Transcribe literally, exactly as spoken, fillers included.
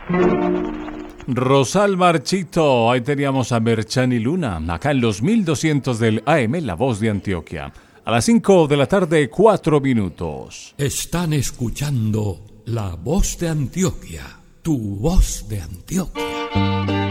Rosal Marchito, ahí teníamos a Merchan y Luna, acá en los mil doscientos del A M, La Voz de Antioquia. A las cinco de la tarde, cuatro minutos. Están escuchando La Voz de Antioquia, tu voz de Antioquia.